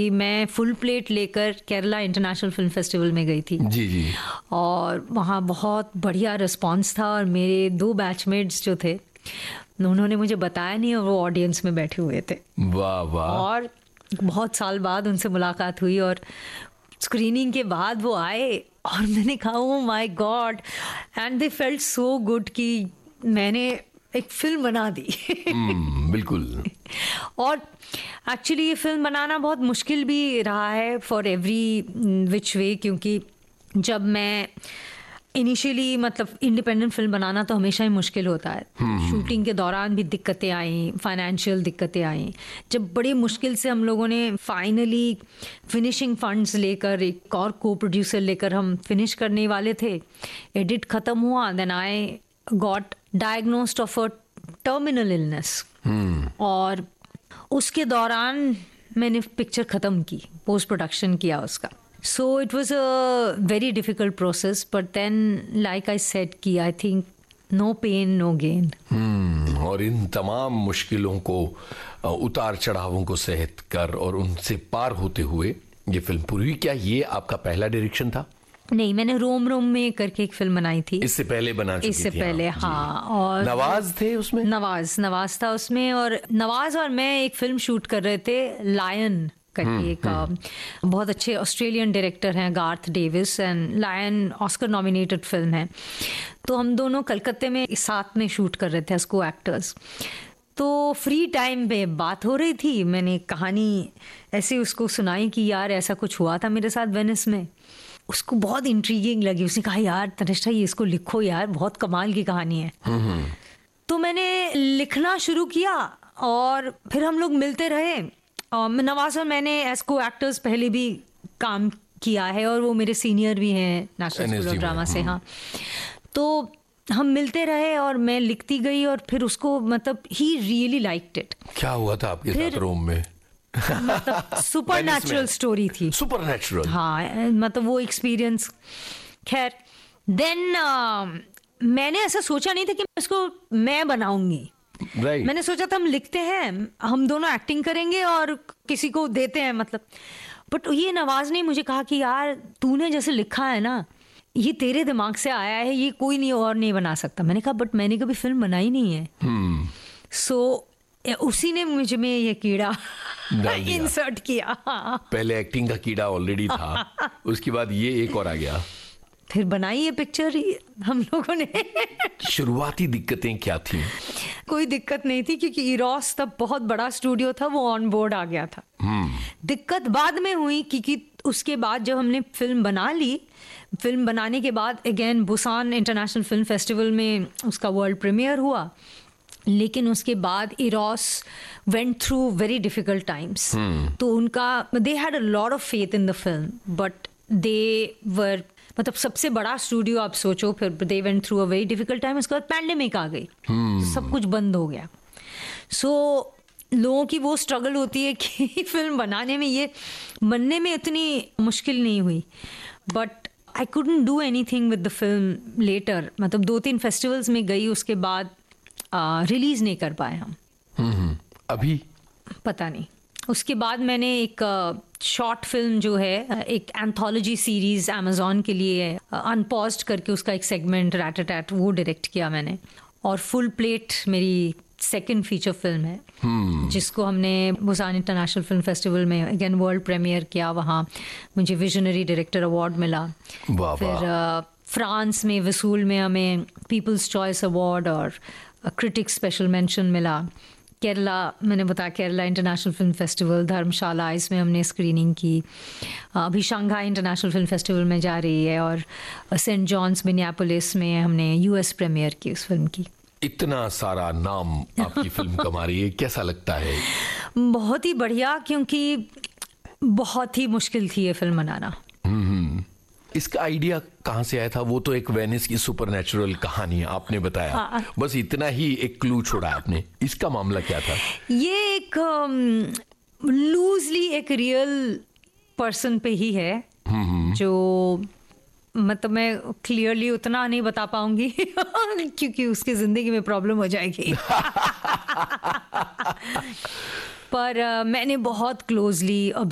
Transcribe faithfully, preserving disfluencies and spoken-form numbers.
मैं full plate लेकर Kerala international film festival में गई थी जी जी और वहाँ बहुत बढ़िया रिस्पांस था और मेरे दो बैचमेट्स जो थे उन्होंने मुझे बताया नहीं और वो ऑडियंस में बैठे हुए थे। वाह वाह। और बहुत साल बाद उनसे मुलाकात हुई और स्क्रीनिंग के बाद वो आए और मैंने कहा oh my God and they felt so good कि मैंने एक फिल्म बना दी। hmm, बिल्कुल। और एक्चुअली ये फिल्म बनाना बहुत मुश्किल भी रहा है फॉर एवरी विच वे, क्योंकि जब मैं इनिशियली मतलब इंडिपेंडेंट फिल्म बनाना तो हमेशा ही मुश्किल होता है। hmm. शूटिंग के दौरान भी दिक्कतें आई, फाइनेंशियल दिक्कतें आई। जब बड़ी मुश्किल से हम लोगों ने फाइनली फिनिशिंग फंड्स लेकर एक और को प्रोड्यूसर लेकर हम फिनिश करने वाले थे, एडिट ख़त्म हुआ, then I got diagnosed of a terminal illness. और उसके दौरान मैंने पिक्चर ख़त्म की, पोस्ट प्रोडक्शन किया उसका। So it was a very difficult process, but then like I said कि I think no pain no gain. और इन तमाम मुश्किलों को, उतार चढ़ावों को सहत कर और उनसे पार होते हुए ये फिल्म पूरी हुई। क्या ये आपका पहला डायरेक्शन था? नहीं, मैंने रोम रोम में करके एक फिल्म बनाई थी इससे पहले बना चुकी इससे थी पहले आप, हाँ। और नवाज थे उसमें? नवाज नवाज था उसमें, और नवाज और मैं एक फिल्म शूट कर रहे थे, लायन करके। एक बहुत अच्छे ऑस्ट्रेलियन डायरेक्टर हैं Garth Davis, and lion Oscar nominated film है। तो हम दोनों कलकत्ते में साथ में शूट कर रहे थे एज को एक्टर्स। तो फ्री टाइम पे बात हो रही थी, मैंने कहानी ऐसे उसको सुनाई कि यार ऐसा कुछ हुआ था मेरे साथ वेनिस में। उसको बहुत इंट्रीगिंग लगी, उसने कहा यार तनिष्ठा ये इसको लिखो यार, बहुत कमाल की कहानी है। तो मैंने लिखना शुरू किया और फिर हम लोग मिलते रहे। नवाज और मैंने एज को एक्टर्स पहले भी काम किया है और वो मेरे सीनियर भी हैं नेशनल स्कूल ऑफ ड्रामा से। हाँ, तो हम मिलते रहे और मैं लिखती गई और फिर उसको मतलब ही रियली लाइक्ड इट। क्या हुआ था आपके साथ रोम में? मतलब सुपर नेचुरल स्टोरी थी। Super natural? हाँ, मतलब वो एक्सपीरियंस। खैर देन uh, मैंने ऐसा सोचा नहीं था कि इसको मैं बनाऊंगी। right. मैंने सोचा था हम लिखते हैं, हम दोनों एक्टिंग करेंगे और किसी को देते हैं मतलब। बट ये नवाज ने मुझे कहा कि यार तूने जैसे लिखा है ना, ये तेरे दिमाग से आया है, ये कोई नहीं और नहीं बना सकता। मैंने कहा बट मैंने कभी फिल्म बनाई नहीं है। hmm. सो so, उसी ने मुझे में ये कीड़ा इंसर्ट किया। पहले एक्टिंग का कीड़ा ऑलरेडी था, उसके बाद ये एक और आ गया। फिर बनाई ये पिक्चर हम लोगों ने। शुरुआती दिक्कतें क्या थी? कोई दिक्कत नहीं थी क्योंकि इरोस तब बहुत बड़ा स्टूडियो था, वो ऑन बोर्ड आ गया था। hmm. दिक्कत बाद में हुई क्योंकि उसके बाद जब हमने फिल्म बना ली, फिल्म बनाने के बाद again Busan international film festival में उसका वर्ल्ड प्रीमियर हुआ। लेकिन उसके बाद Eros went through very difficult times. तो उनका they had a lot of faith in the film, but they वर मतलब सबसे बड़ा स्टूडियो आप सोचो, फिर they went through a very difficult time. उसके बाद पैंडेमिक आ गई, hmm. सब कुछ बंद हो गया। सो so, लोगों की वो स्ट्रगल होती है कि फिल्म बनाने में, ये बनने में इतनी मुश्किल नहीं हुई। But I couldn't do anything with the film letter. मतलब दो तीन फेस्टिवल्स में गई, उसके बाद रिलीज uh, नहीं कर पाए हम। hmm. अभी पता नहीं। उसके बाद मैंने एक शॉर्ट uh, फिल्म जो है, एक एंथोलॉजी सीरीज अमेजॉन के लिए अनपॉज्ड uh, करके उसका एक सेगमेंट रैट-अ-टैट वो डायरेक्ट किया मैंने। और फुल प्लेट मेरी सेकंड फीचर फिल्म है, hmm. जिसको हमने बुसान इंटरनेशनल फिल्म फेस्टिवल में अगेन वर्ल्ड प्रीमियर किया। वहाँ मुझे विजनरी डायरेक्टर अवार्ड मिला। वाह, फिर uh, फ्रांस में वसूल में हमें पीपल्स चॉइस अवार्ड और क्रिटिक्स स्पेशल मेंशन मिला। केरला, मैंने बताया केरला इंटरनेशनल फिल्म फेस्टिवल धर्मशाला, इसमें हमने स्क्रीनिंग की। अभी शंघाई इंटरनेशनल फिल्म फेस्टिवल में जा रही है, और सेंट जॉन्स मिनियापोलिस में हमने यूएस प्रीमियर की उस फिल्म की। इतना सारा नाम आपकी फिल्म कमा रही है, कैसा लगता है? बहुत ही बढ़िया, क्योंकि बहुत ही मुश्किल थी ये फिल्म बनाना। इसका आइडिया कहाँ से आया था? वो तो एक वेनिस की सुपरनैचुरल कहानी आपने बताया। हाँ। बस इतना ही एक क्लू छोड़ा आपने। इसका मामला क्या था? ये एक लूजली um, एक रियल पर्सन पे ही है, जो मतलब मैं क्लियरली उतना नहीं बता पाऊंगी क्योंकि उसकी जिंदगी में प्रॉब्लम हो जाएगी पर uh, मैंने बहुत क्लोजली